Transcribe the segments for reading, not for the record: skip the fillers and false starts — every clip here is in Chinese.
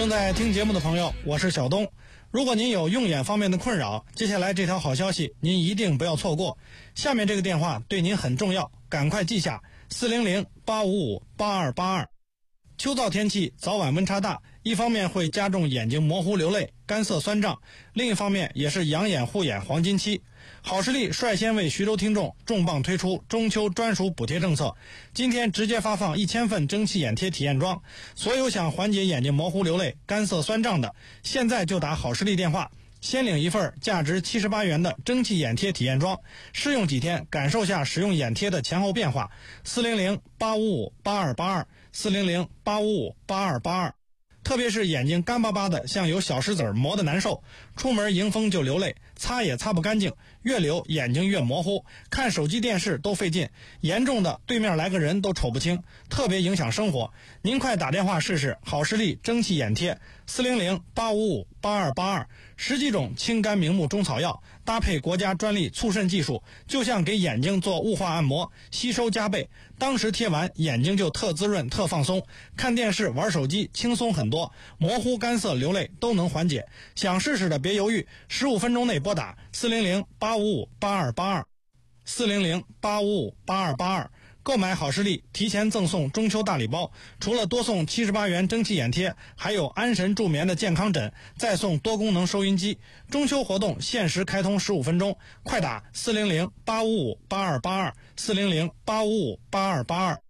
正在听节目的朋友，我是小东。如果您有用眼方面的困扰，接下来这条好消息您一定不要错过。下面这个电话对您很重要，赶快记下400-855-8282。秋燥天气早晚温差大，一方面会加重眼睛模糊流泪、干涩酸胀，另一方面也是养眼护眼黄金期。好视力率先为徐州听众重磅推出中秋专属补贴政策，今天直接发放1000份蒸汽眼贴体验装，所有想缓解眼睛模糊流泪、干涩酸胀的，现在就打好视力电话，先领一份价值78元的蒸汽眼贴体验装，试用几天，感受下使用眼贴的前后变化。400-855-8282 400-855-8282。特别是眼睛干巴巴的，像有小石子磨得难受，出门迎风就流泪，擦也擦不干净，越流眼睛越模糊，看手机电视都费劲，严重的对面来个人都瞅不清，特别影响生活。您快打电话试试好视力蒸汽眼贴，400-855-8282，10几种清肝明目中草药，搭配国家专利促渗技术，就像给眼睛做雾化按摩，吸收加倍。当时贴完眼睛就特滋润特放松，看电视玩手机轻松很多，模糊干涩流泪都能缓解。想试试的别犹豫，15分钟内拨打400-855-8282 400-855-8282，购买好视力提前赠送中秋大礼包，除了多送78元蒸汽眼贴，还有安神助眠的健康枕，再送多功能收音机。中秋活动限时开通15分钟，快打400-855-8282 400-855-8282。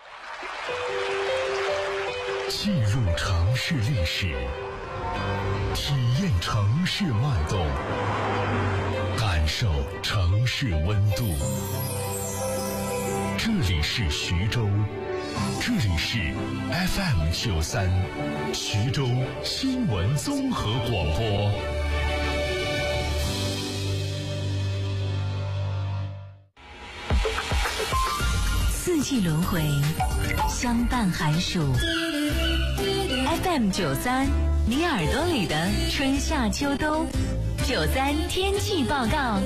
记录城市历史，体验城市脉动，感受城市温度。这里是徐州，这里是 FM93 徐州新闻综合广播。 四季轮回，相伴寒暑。FM93，你耳朵里的春夏秋冬。93天气报告。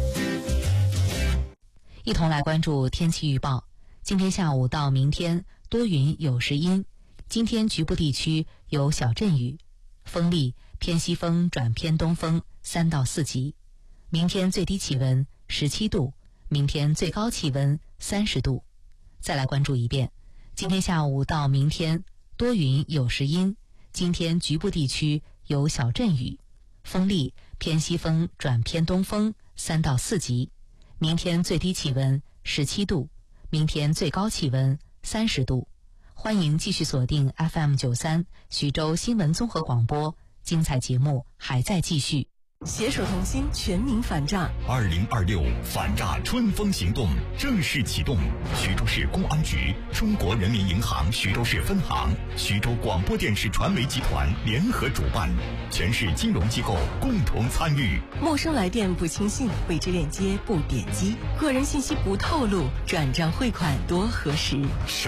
一同来关注天气预报。今天下午到明天多云有时阴，今天局部地区有小阵雨，风力偏西风转偏东风3到4级。明天最低气温17度，明天最高气温30度。再来关注一遍，今天下午到明天多云有时阴，今天局部地区有小阵雨，风力偏西风转偏东风3到4级。明天最低气温17度，明天最高气温30度。欢迎继续锁定 FM93 徐州新闻综合广播，精彩节目还在继续。 携手同心，全民反诈。 2026反诈春风行动正式启动，徐州市公安局、中国人民银行徐州市分行、徐州广播电视传媒集团联合主办，全市金融机构共同参与。 陌生来电不轻信，未知链接不点击，个人信息不透露，转账汇款多核实。